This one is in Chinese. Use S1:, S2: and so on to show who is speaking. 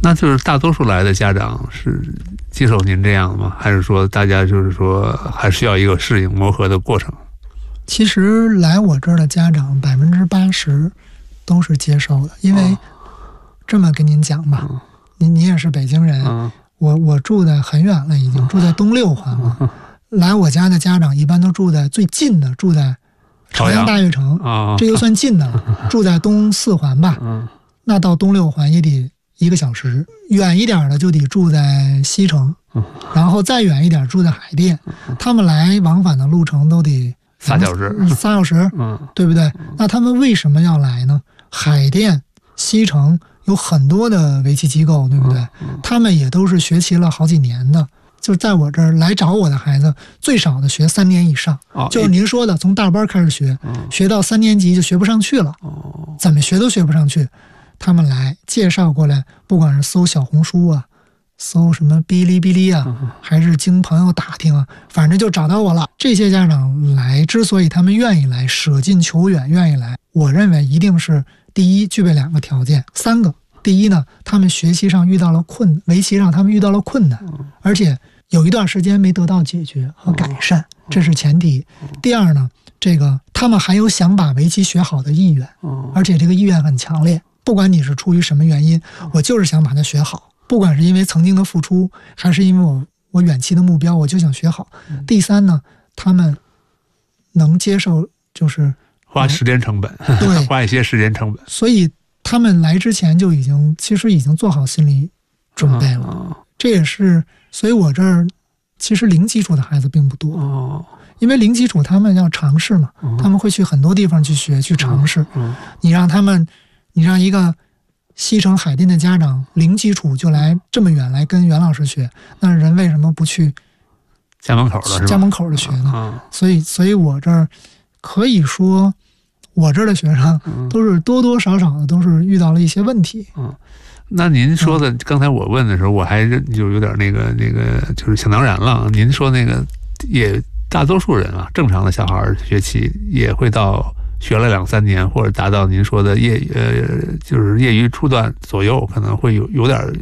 S1: 那就是大多数来的家长是接受您这样吗？还是说大家就是说还需要一个适应磨合的过程？
S2: 其实来我这儿的家长80%都是接受的，因为这么跟您讲吧，您也是北京人，我住在很远了，已经住在东六环了。来我家的家长一般都住在最近的，住在朝阳大悦城，这就算近的了。住在东四环吧，那到东六环也得1个小时，远一点的就得住在西城，然后再远一点住在海淀。他们来往返的路程都得3小时，对不对？那他们为什么要来呢？海淀、西城有很多的围棋机构，对不对？他们也都是学习了好几年的。就在我这儿来找我的孩子，最少的学3年以上，就是您说的从大班开始学，学到3年级就学不上去了，怎么学都学不上去。他们来介绍过来，不管是搜小红书啊，搜什么哔哩哔哩啊，还是经朋友打听啊，反正就找到我了。这些家长来，之所以他们愿意来，舍近求远愿意来，我认为一定是第一具备2个条件，3个。第一呢，他们学习上遇到了围棋上他们遇到了困难，而且有一段时间没得到解决和改善，这是前提。第二呢，他们还有想把围棋学好的意愿，而且这个意愿很强烈。不管你是出于什么原因，我就是想把它学好，不管是因为曾经的付出，还是因为我远期的目标，我就想学好。第三呢，他们能接受就是
S1: 花时间成本，
S2: 对，
S1: 花一些时间成本，
S2: 所以他们来之前就其实已经做好心理准备了。这也是，所以我这儿其实零基础的孩子并不多，因为零基础他们要尝试嘛，他们会去很多地方去学去尝试。你让一个西城海淀的家长零基础就来这么远来跟袁老师学，那人为什么不去
S1: 家门口的是吧？
S2: 家门口的学呢？所以我这儿可以说，我这儿的学生都是多多少少的都是遇到了一些问题。
S1: 那您说的，刚才我问的时候，我还就有点那个，就是想当然了。您说那个也大多数人啊，正常的小孩学棋也会到学了2-3年，或者达到您说的就是业余初段左右，可能会有点